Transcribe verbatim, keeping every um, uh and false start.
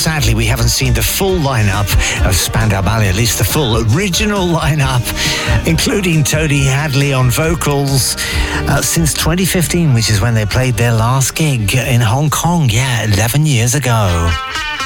sadly, we haven't seen the full lineup of Spandau Ballet, at least the full original lineup, including Tony Hadley on vocals, uh, since twenty fifteen, which is when they played their last gig in Hong Kong. Yeah, eleven years ago.